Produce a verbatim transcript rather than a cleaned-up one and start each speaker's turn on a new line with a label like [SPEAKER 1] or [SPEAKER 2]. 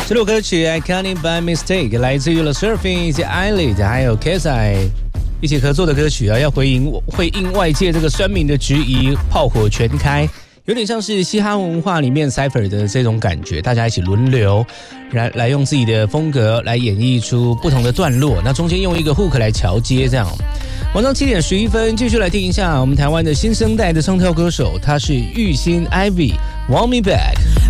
[SPEAKER 1] 这首歌曲 I Can't By Mistake 来自于了 Surfing 以及 Eyelid 还有 Kissai 一起合作的歌曲啊，要回应回应外界这个酸民的质疑，炮火全开，有点像是嘻哈文化里面 Cypher 的这种感觉，大家一起轮流来来用自己的风格来演绎出不同的段落，那中间用一个 hook 来桥接，这样。晚上七点十一分，继续来听一下我们台湾的新生代的唱跳歌手，他是玉兴 Ivy，Want Me Back。